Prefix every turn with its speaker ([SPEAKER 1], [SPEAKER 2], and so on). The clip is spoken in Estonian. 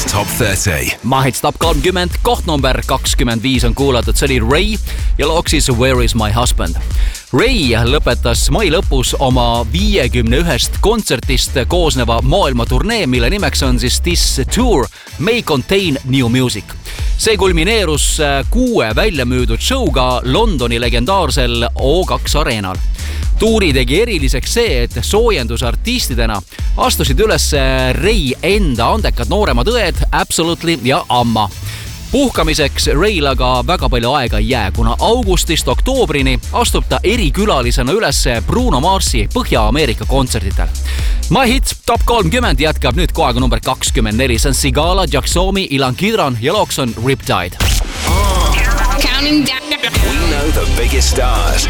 [SPEAKER 1] Hits Top 30.
[SPEAKER 2] My Hits Top 30, koht number 25 on kuulatud, see oli Ray ja looks siis Where is my husband. Ray lõpetas mai lõpus oma 51 kontsertist koosneva maailmaturnee, mille nimeks on siis This Tour May Contain New Music. See kulmineerus 6 väljamüüdud showga Londoni legendaarsel O2 areenal. Tuuri tegi eriliseks see, et soojendusartistidena astusid üles Ray enda andekad nooremad õed Absolutely ja Amma. Puhkamiseks Rayl aga väga palju aega ei jää, kuna augustist oktoobrini astub ta erikülalisena üles Bruno Marsi Põhja-Ameerika kontserditel. My Hits Top 30 jätkab nüüd kohaga number 24, see on Sigala, Jacksomi, Ilan Kidron ja looks on Riptide.
[SPEAKER 1] We know the biggest stars.